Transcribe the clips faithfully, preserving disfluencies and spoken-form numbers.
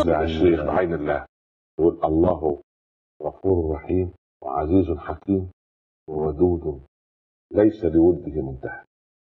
الشيخ بعين الله يقول الله غفور رحيم وعزيز حكيم وودود ليس لوده منتهى.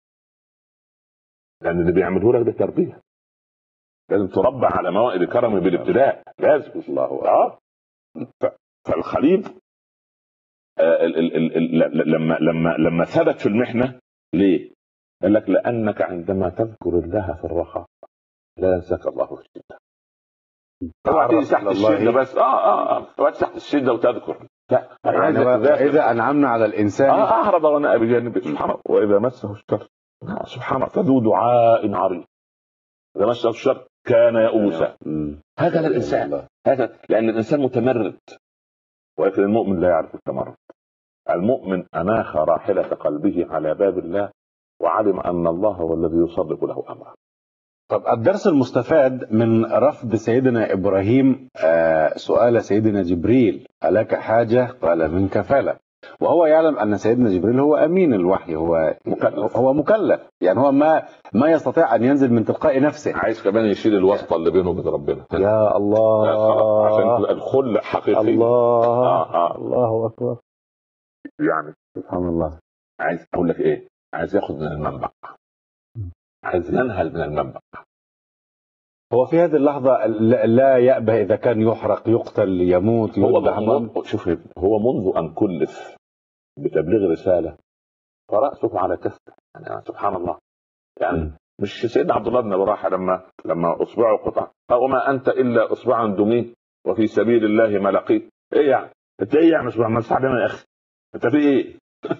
لأن اللي بيعمله لك ده تربية، لازم تربى على موائد كرمه بالابتداء، لازم. الله اه فالخليل آه ال ال ال ال لما لما لما ثبت في المحنة ليه؟ قال لك لأنك عندما تذكر الله في الرخاء لا ينساك الله في الشدة. اوعى تيجي تحت الشدة بس اه اه اه اوعى تحت الشدة وتذكر. لا يعني إذا أنعمنا على الإنسان اه أهرب ونأى بجانبه سبحانه، وإذا مسه الشر سبحانه فذو دعاء عريض، إذا مسه الشر كان يئوسا. هكذا الإنسان، هذا لأن الإنسان متمرد، ولكن المؤمن لا يعرف التمرد. المؤمن أناخ راحلة قلبه على باب الله وعلم أن الله هو الذي يصدق له أمره. طب الدرس المستفاد من رفض سيدنا إبراهيم آه سؤال سيدنا جبريل ألك حاجة؟ قال منك فلا، وهو يعلم أن سيدنا جبريل هو أمين الوحي، هو مكلف. هو مكلف يعني هو ما ما يستطيع أن ينزل من تلقاء نفسه، عايز كمان يشيل الواسطة اللي بينه وبين ربنا. يا الله عشان الخلة حقيقي. الله آه آه. الله أكبر. يعني سبحان الله. عايز أقول لك إيه، عايز ياخد من المنبع، عايز ينهل من المنبع. هو في هذه اللحظة لا يأبه، إذا كان يحرق يقتل يموت هو شوف هو منذ أن كلف بتبليغ رسالة فرأسه على كفه، يعني سبحان الله. يعني م. مش سيدنا عبد الله بن رواحة لما لما أصبعه قطع وما أنت إلا أصبعا دميت وفي سبيل الله ما لقيت. إيه يعني أنت إيه يعني أصبع ما تستعبنا يا أخي أنت في إيه؟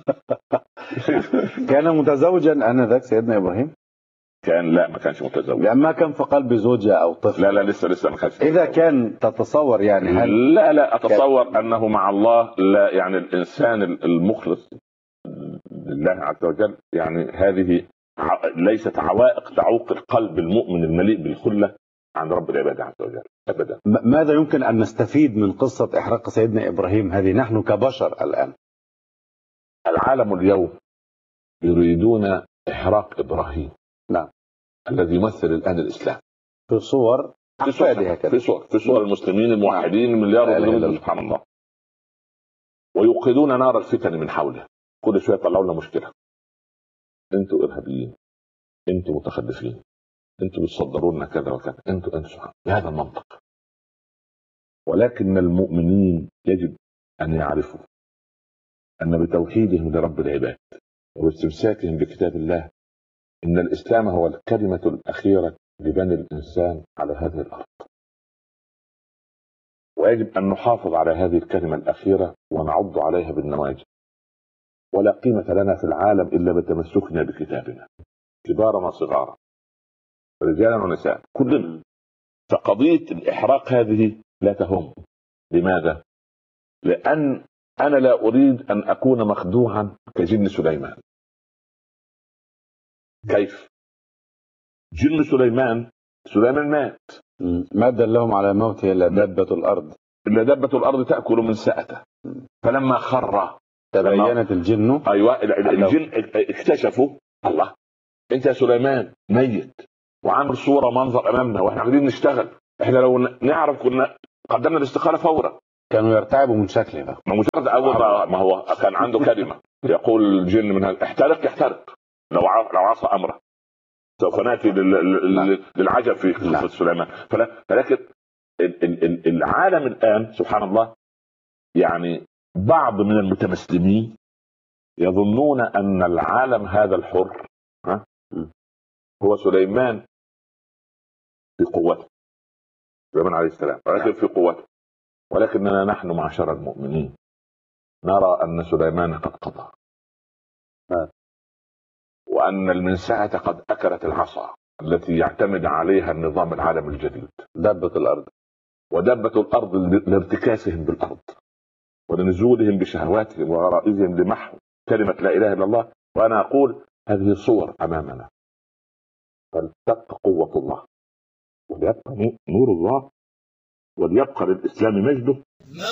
كان متزوجا آنذاك سيدنا إبراهيم؟ كان لا ما كانش متزوج، يعني ما كان في قلب زوجة أو طفل. لا لا لسه لسه ما كانش. إذا كان تتصور يعني هل لا لا أتصور كان... أنه مع الله لا، يعني الإنسان المخلص لله عز وجل يعني هذه ليست عوائق تعوق القلب المؤمن المليء بالخلة عن رب العباد عز وجل أبدا. ماذا يمكن أن نستفيد من قصة إحراق سيدنا إبراهيم هذه نحن كبشر الآن؟ العالم اليوم يريدون إحراق إبراهيم، نعم، الذي يمثل الآن الإسلام في صور في صور في صور في صور المسلمين الموحدين مليار سبحان الله، ويوقدون نار الفتن من حوله. كل شويه يطلعوا لنا مشكله، انتوا ارهابيين، انتوا متخلفين، انتوا بتصدروا لنا كذا وكذا، انتوا انتوا بهذا المنطق. ولكن المؤمنين يجب ان يعرفوا ان بتوحيدهم لرب العباد واستمساكهم بكتاب الله ان الاسلام هو الكلمه الاخيره لبني الانسان على هذه الارض، ويجب ان نحافظ على هذه الكلمه الاخيره ونعض عليها بالنواجذ. ولا قيمة لنا في العالم إلا بتمسكنا بكتابنا، كبارا وصغارا، رجالا ونساء، كلنا. فقضية الإحراق هذه لا تهم. لماذا؟ لأن أنا لا أريد أن أكون مخدوعا كجن سليمان. كيف؟ جن سليمان سليمان مات، ما دلهم على موته إلا دبة الأرض، إلا دبة الأرض تأكل من سأته. فلما خر تبينت الجن، ايوه الجن اكتشفوا الله انت يا سليمان ميت وعامل صوره منظر امامنا واحنا عايزين نشتغل، احنا لو نعرف كنا قدمنا الاستقاله فورا. كانوا يرتعبوا من شكله ده، ما مجرد اول ما هو كان عنده كلمه يقول الجن من هذا احترق يحترق لو لو عصى امره. سوف ناتي للعجب في قصه سليمان. فلكن العالم الان سبحان الله يعني بعض من المتمسلمين يظنون أن العالم هذا الحر ها هو سليمان في قوته، سليمان عليه السلام، ولكن في قوته. ولكننا نحن معشر المؤمنين نرى أن سليمان قد قضى، وأن المنسعة قد أكلت العصا التي يعتمد عليها النظام العالم الجديد، دبة الأرض. ودبة الأرض لارتكاسهم بالأرض ولنزولهم بشهواتهم وغرائزهم لمحو كلمة لا إله إلا الله. وأنا أقول هذه صور أمامنا، فلتبقى قوة الله وليبقى نور الله وليبقى للإسلام مجده.